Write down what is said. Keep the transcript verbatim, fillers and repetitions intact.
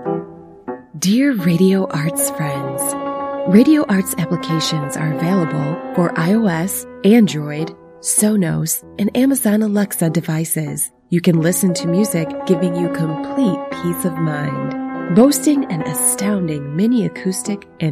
Dear Radio Arts friends, Radio Arts applications are available for iOS, Android, Sonos, and Amazon Alexa devices. You can listen to music giving you complete peace of mind. Boasting an astounding mini acoustic and